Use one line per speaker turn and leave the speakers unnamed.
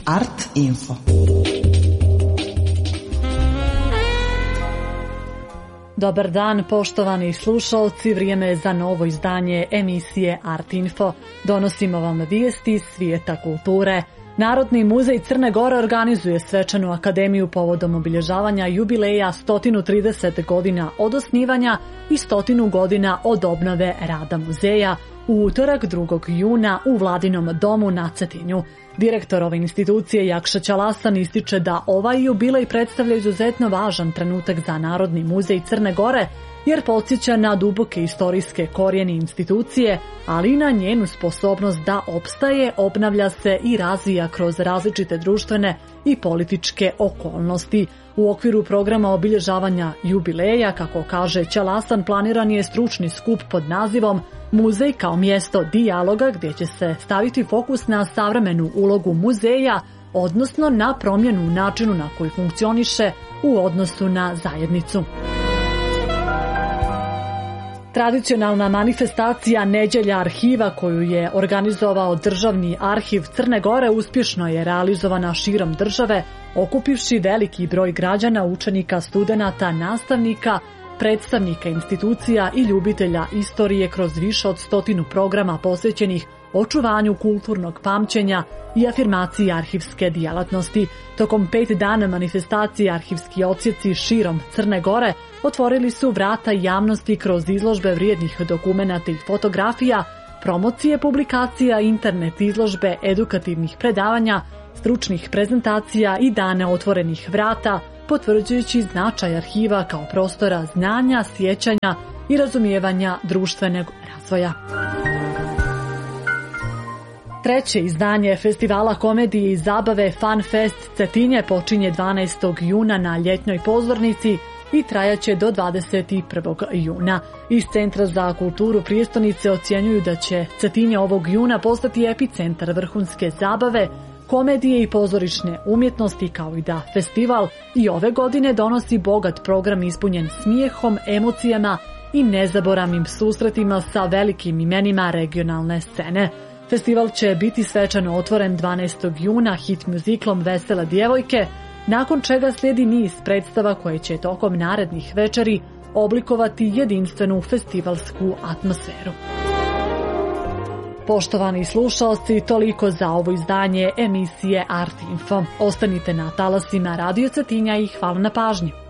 Art Info.
Dobar dan, poštovani slušalci, vrijeme je za novo izdanje emisije Art Info. Donosimo vam vijesti iz svijeta kulture. Narodni muzej Crne Gore organizuje svečanu akademiju povodom obilježavanja jubileja 130 godina od osnivanja i 100 godina od obnove rada muzeja u utorak 2. juna u Vladinom domu na Cetinju. Direktor ove institucije Jakša Ćalasan ističe da ovaj jubilej predstavlja izuzetno važan trenutak za Narodni muzej Crne Gore, jer podsjeća na duboke istorijske korijene institucije, ali i na njenu sposobnost da opstaje, obnavlja se i razvija kroz različite društvene i političke okolnosti. U okviru programa obilježavanja jubileja, kako kaže Ćalasan, planiran je stručni skup pod nazivom Muzej kao mjesto dijaloga, gdje će se staviti fokus na savremenu ulogu muzeja, odnosno na promjenu u načinu na koji funkcioniše u odnosu na zajednicu. Tradicionalna manifestacija Nedjelja arhiva koju je organizovao Državni arhiv Crne Gore uspješno je realizovana širom države, okupivši veliki broj građana, učenika, studenata, nastavnika, predstavnika institucija i ljubitelja istorije kroz više od 100 programa posvećenih očuvanju kulturnog pamćenja i afirmaciji arhivske djelatnosti. Tokom 5 dana manifestacije arhivski odsjeci širom Crne Gore otvorili su vrata javnosti kroz izložbe vrijednih dokumenata i fotografija, promocije publikacija, internet izložbe, edukativnih predavanja, stručnih prezentacija i dane otvorenih vrata, potvrđujući značaj arhiva kao prostora znanja, sjećanja i razumijevanja društvenog razvoja. Treće izdanje Festivala komedije i zabave Fun Fest Cetinje počinje 12. juna na ljetnoj pozornici i trajaće do 21. juna. Iz Centra za kulturu prijestolnice ocjenjuju da će Cetinje ovog juna postati epicentar vrhunske zabave, komedije i pozorišne umjetnosti, kao i da festival i ove godine donosi bogat program ispunjen smijehom, emocijama i nezaboravnim susretima sa velikim imenima regionalne scene. Festival će biti svečano otvoren 12. juna hit muziklom Vesele djevojke, nakon čega slijedi niz predstava koje će tokom narednih večeri oblikovati jedinstvenu festivalsku atmosferu. Poštovani slušalci, toliko za ovo izdanje emisije Art Info. Ostanite na talasima Radio Cetinja i hvala na pažnji.